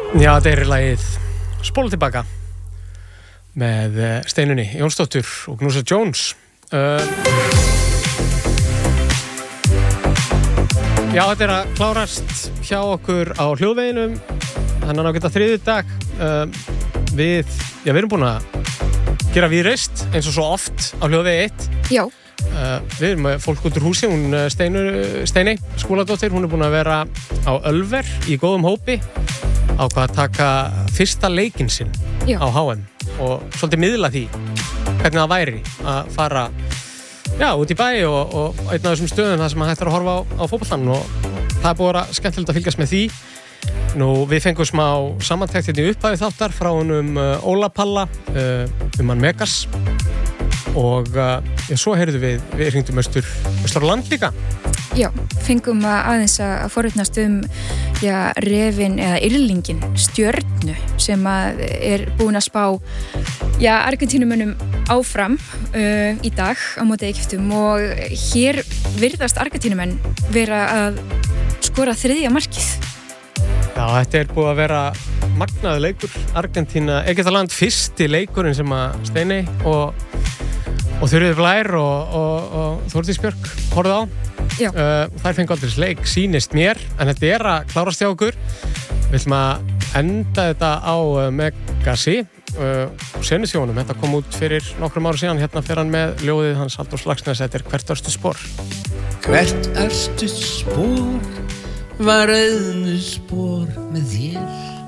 Já, þetta lagið Spóla tilbaka með Steinunni Jónsdóttur og Knúsa Jones. Já, þetta að klárast hjá okkur á hljóðveginum þannig ágæta þriðjudag. Við erum búin að gera Víðreist eins og svo oft á hljóðvegi 1. Já. Við erum með fólk út úr húsi, hún Steiney Skúladóttir, hún búin að vera á Ölver í góðum hópi, ákvað að taka fyrsta leikinn sinn á HM og svolítið miðla því hvernig það væri að fara út í bæ og einn af þessum stöðum þar sem hægt að horfa á fótboltann og það búið að vera skemmtilegt að fylgjast með því. Nú, við fengum smá samantekt hérna í upphafi þáttar frá honum Óla Palla hann Megas og svo heyrðum við hringdum austur á land líka. Já, fengum aðeins að forvitnast refin eða yrlingin Stjörnu sem búin að spá Argentínumönnum áfram í dag á móti Egyptum og hér virðast Argentínumenn vera að skora 3. markið. Já, þetta búið að vera magnaður leikur. Argentína, Egyptaland fyrsti leikurinn sem að Steiney og Þuríður Blær og Þórdís Björk horfðu á. Þær fengu aldrei leik, sýnist mér, en þetta að klárast hjá okkur. Við ætlum að enda þetta á Megasi og Senusjónum. Þetta kom út fyrir nokkrum árum síðan. Hérna fer hann með ljóðið hans Halldórs Laxness. Þetta Hvert örstu spor. Hvert örstu spor var auðnu spor með þér.